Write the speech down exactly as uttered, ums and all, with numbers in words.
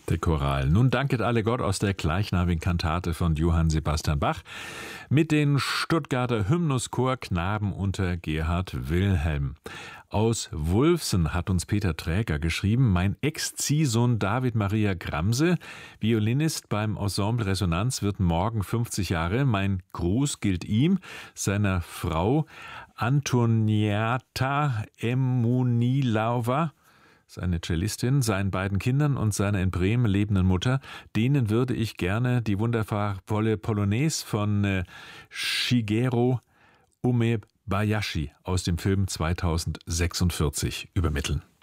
Der Choral. Nun danket alle Gott aus der gleichnamigen Kantate von Johann Sebastian Bach mit den Stuttgarter Hymnuschor Knaben unter Gerhard Wilhelm. Aus Wulfsen hat uns Peter Träger geschrieben, mein Ex-Ziehsohn David Maria Gramse, Violinist beim Ensemble Resonanz, wird morgen fünfzig Jahre. Mein Gruß gilt ihm, seiner Frau Antoniata Emunilova, seine Cellistin, seinen beiden Kindern und seiner in Bremen lebenden Mutter. Denen würde ich gerne die wundervolle Polonaise von äh, Shigeru Umebayashi aus dem Film zweitausendsechsundvierzig übermitteln.